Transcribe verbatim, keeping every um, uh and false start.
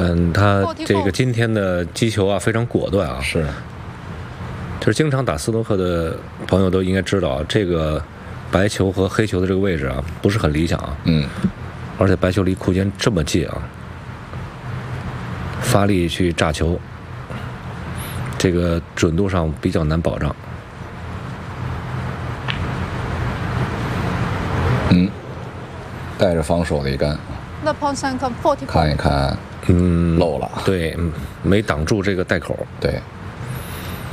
嗯，他这个今天的击球啊非常果断啊， 是， 就是经常打斯诺克的朋友都应该知道，这个白球和黑球的这个位置啊不是很理想啊， 嗯， 而且白球离库间这么近啊，发力去炸球，这个准度上比较难保障。 嗯，带着防守的一杆，看一看， 嗯， 漏了， 对，没挡住这个袋口。 对。